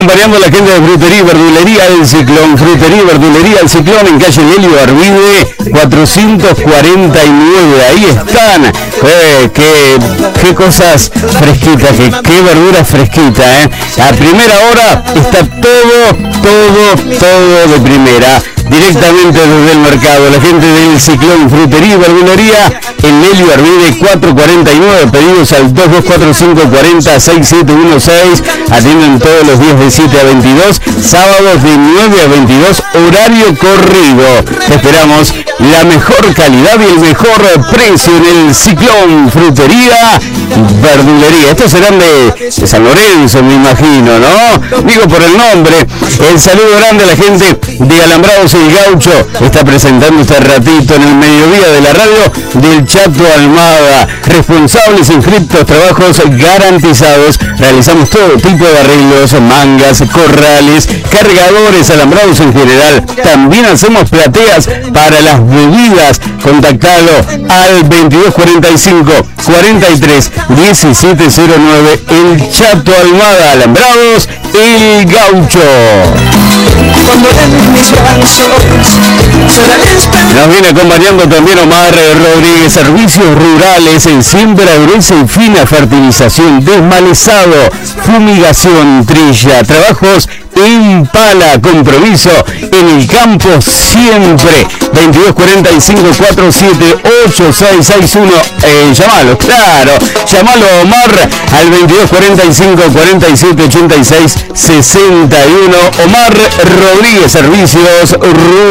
acompañando a la gente de Frutería y Verdulería El Ciclón. Frutería y Verdulería El Ciclón en calle Lelio Arvide 449. Ahí están. Qué cosas fresquitas, qué verduras fresquitas, A primera hora está todo de primera. Directamente desde el mercado, la gente del Ciclón Frutería y Verdulería en Lelio Arvide 449, pedidos al 2245406716, atienden todos los días de 7 a 22, sábados de 9 a 22, horario corrido. Esperamos la mejor calidad y el mejor precio en el Ciclón Frutería y Verdulería. Estos serán de San Lorenzo, me imagino, ¿no? Digo por el nombre. El saludo grande a la gente de Alambrados El Gaucho. Está presentando este ratito en el mediodía de la radio del Chato Almada. Responsables, inscriptos, trabajos garantizados. Realizamos todo tipo de arreglos, mangas, corrales, cargadores, alambrados en general. También hacemos plateas para las bebidas. Contactalo al 2245 43 1709. El Chato Almada, Alambrados El Gaucho. Nos viene acompañando también Omar Rodríguez, servicios rurales en siembra gruesa y fina, fertilización, desmalezado, fumigación, trilla, trabajos en pala, compromiso en el campo siempre. 2245-478661. Llamalo, claro, llamalo Omar al 2245-478661. Omar Rodríguez, servicios rurales.